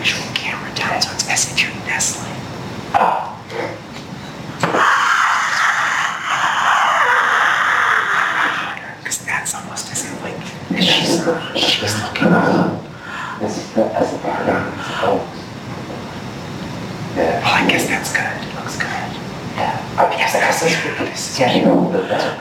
actual camera down so it's as if you're nestling. Because that's almost as if like she's looking up. As a part of it. Well, I guess that's good. It looks good. Yeah. I guess that's good. Yeah, you know, that's